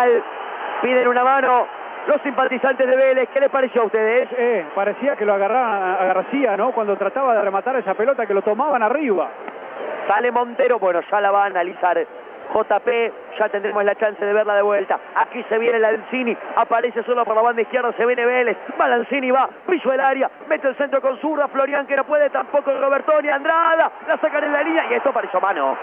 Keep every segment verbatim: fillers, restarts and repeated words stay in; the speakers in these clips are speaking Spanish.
penal. Piden una mano los simpatizantes de Vélez. ¿Qué les pareció a ustedes? Eh, parecía que lo agarraba a García, ¿no? Cuando trataba de rematar esa pelota, que lo tomaban arriba. Sale Montero, bueno, ya la va a analizar J P, ya tendremos la chance de verla de vuelta. Aquí se viene Lanzini, aparece solo por la banda izquierda, se viene Vélez, va Lanzini, va, piso el área, mete el centro con zurda, Florian que no puede, tampoco Robertoni, Andrada, la sacan en la línea y esto pareció mano.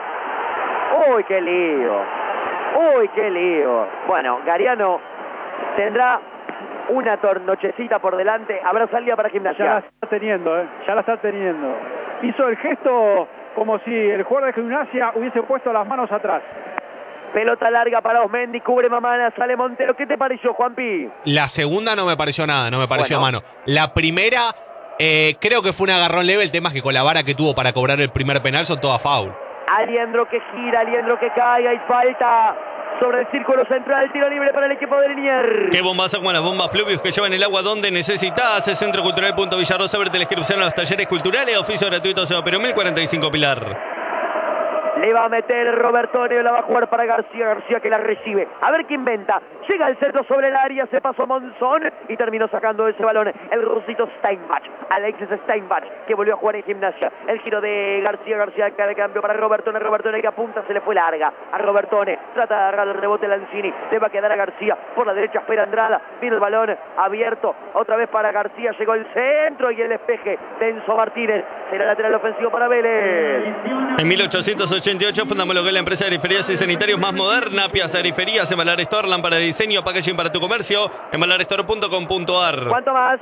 Uy, qué lío, uy, qué lío. Bueno, Gariano tendrá una tornochecita por delante, habrá salida para Gimnasia. Ya la está teniendo, ¿eh? Ya la está teniendo. Hizo el gesto como si el jugador de Gimnasia hubiese puesto las manos atrás. Pelota larga para Osmendi, cubre Mamana, sale Montero. ¿Qué te pareció, Juanpi? La segunda no me pareció nada, no me pareció Bueno. mano. La primera, eh, creo que fue un agarrón leve. El tema es que con la vara que tuvo para cobrar el primer penal son todas foul. Aliendro que gira, Aliendro que cae, hay falta sobre el círculo central, tiro libre para el equipo de Liniers. Qué bombazo como las bombas Pluvius que llevan el agua donde necesitas. Centro Cultural Punto Villarrosa, verte la inscripción a los talleres culturales, oficio gratuito, Seba Perón mil cuarenta y cinco Pilar. Le va a meter Robertoni, la va a jugar para García, García que la recibe. A ver qué inventa. Llega el centro sobre el área, se pasó Monzón y terminó sacando ese balón el rusito Steinbach. Alexis Steinbach, que volvió a jugar en Gimnasia. El giro de García, García que de cambio para Robertoni, Robertoni que apunta, se le fue larga a Robertoni. Trata de agarrar el rebote Lanzini, le va a quedar a García. Por la derecha espera Andrada, viene el balón abierto, otra vez para García, llegó el centro y el despeje de Enzo Martínez. Será lateral ofensivo para Vélez. En mil ochocientos ochenta y ocho fundamos lo que es la empresa de ariferías y sanitarios más moderna, Piazza Ariferías, Embalar Store, lámpara de diseño, packaging para tu comercio, embalar store punto com punto a r. ¿Cuánto más?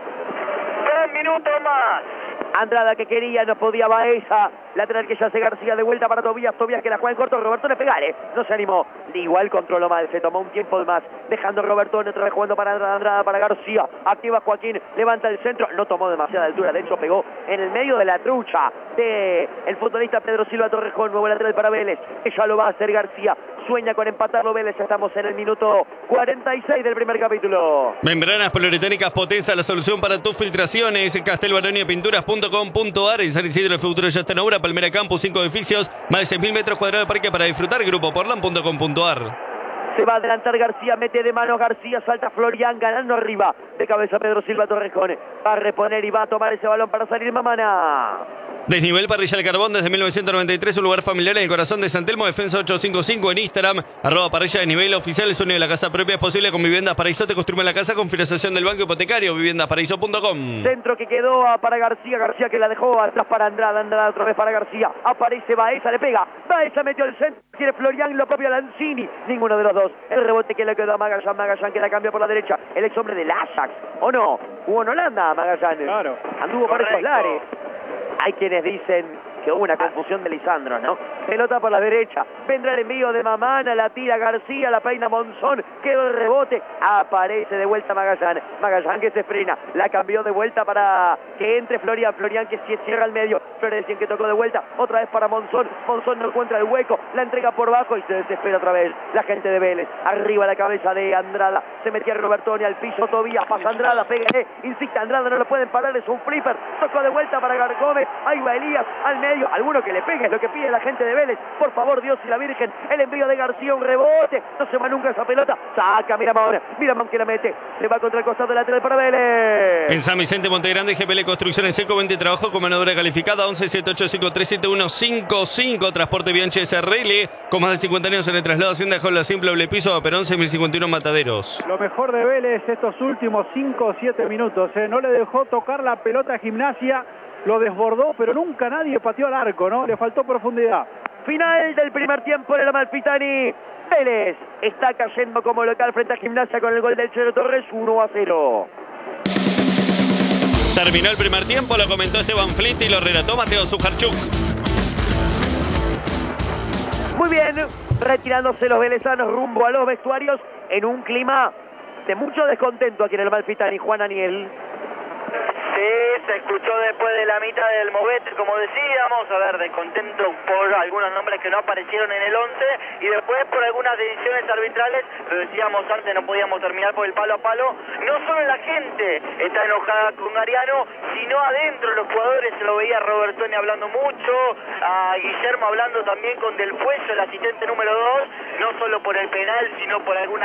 Tres minutos más. Andrada que quería, no podía Baeza. Lateral que ya hace García de vuelta para Tobías. Tobías que la juega en corto. Roberto le pegale. No se animó. Igual controló mal. Se tomó un tiempo de más. Dejando Roberto otra vez jugando para Andrada. Andrada para García. Activa Joaquín. Levanta el centro. No tomó demasiada altura. De hecho pegó en el medio de la trucha de el futbolista Pedro Silva Torrejón. Nuevo lateral para Vélez. Ella lo va a hacer García. Sueña con empatarlo Vélez. Estamos en el minuto cuarenta y seis del primer capítulo. Membranas poliuretánicas Potenza, la solución para tus filtraciones. Castel Baronia Pinturas punto com punto a r. En San Isidro del Futuro ya está en obra. Palmera Campus, cinco edificios, más de seis mil metros cuadrados de parque para disfrutar. Grupo porlan punto com punto a r. Se va a adelantar García, mete de manos García, salta Florian, ganando arriba. De cabeza Pedro Silva Torrejón. Va a reponer y va a tomar ese balón para salir Mamana. Desnivel Parrilla del Carbón desde mil novecientos noventa y tres, un lugar familiar en el corazón de San Telmo, Defensa ochocientos cincuenta y cinco en Instagram, arroba Parrilla de Nivel Oficial, el sueño de la casa propia es posible con Viviendas Paraíso, te construye la casa con financiación del banco hipotecario, viviendas paraíso punto com. Centro que quedó para García, García que la dejó atrás para Andrada, Andrada otra vez para García, aparece Baeza, le pega, Baeza metió el centro, quiere Florian, lo propio Lanzini, ninguno de los dos, el rebote que le quedó a Magallán, Magallán que la cambia por la derecha, el ex hombre del Ajax, ¿o no? Hubo en Holanda Magallán, claro, anduvo para esos lares. Hay quienes dicen que hubo una confusión de Lisandro, ¿no? Pelota por la derecha, vendrá el envío de Mamana, la tira García, la peina Monzón, quedó el rebote, aparece de vuelta Magallán, Magallán que se frena, la cambió de vuelta para que entre Florian, Florian que cierra al medio, Florencio que tocó de vuelta, otra vez para Monzón, Monzón no encuentra el hueco, la entrega por bajo y se desespera otra vez la gente de Vélez, arriba la cabeza de Andrada, se metía Robertoni al piso, Tobías, pasa Andrada, pégale, insiste Andrada, no lo pueden parar, es un flipper, tocó de vuelta para Gargómez, ahí va Elías, al medio, alguno que le pegue es lo que pide la gente de Vélez, por favor Dios y la Virgen, el envío de García, un rebote, no se va nunca esa pelota, saca Miramón, Miramón que la mete, se va contra el costado lateral para Vélez. En San Vicente, Montegrande, G P L Construcciones Seco, vende trabajo con mano de obra calificada, once siete ocho cinco tres siete uno cinco cinco, transporte Bianchi S R L, con más de cincuenta años en el traslado Hacienda Jaula Simple, doble piso, Perón seis mil cincuenta y uno Mataderos. Lo mejor de Vélez estos últimos cinco o siete minutos, ¿eh? No le dejó tocar la pelota a Gimnasia, lo desbordó, pero nunca nadie pateó al arco, ¿no? Le faltó profundidad. Final del primer tiempo en el Amalfitani. Vélez está cayendo como local frente a Gimnasia con el gol del Chero Torres, uno a cero. Terminó el primer tiempo, lo comentó Esteban Flint y lo relató Mateo Sujarchuk. Muy bien, retirándose los velezanos rumbo a los vestuarios en un clima de mucho descontento aquí en el Amalfitani. Juan Aniel. Sí, se escuchó después de la mitad del movete, como decíamos, a ver, descontento por algunos nombres que no aparecieron en el once y después por algunas decisiones arbitrales, lo decíamos antes, no podíamos terminar por el palo a palo. No solo la gente está enojada con Gariano, sino adentro los jugadores, se lo veía a Robertoni hablando mucho, a Guillermo hablando también con Del Fueso, el asistente número dos, no solo por el penal, sino por alguna